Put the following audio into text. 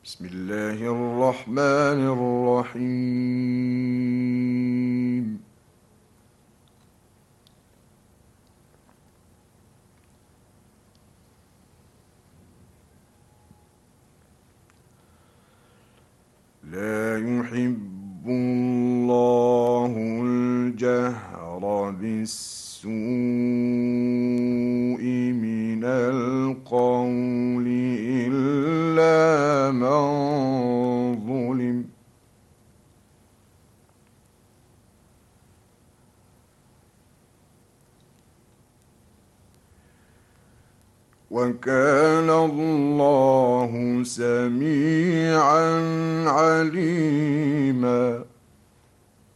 بسم الله الرحمن الرحيم. لا يحب الله الجهر بالسوء من القول إلا من ظلم. وكان الله سميعا عليما.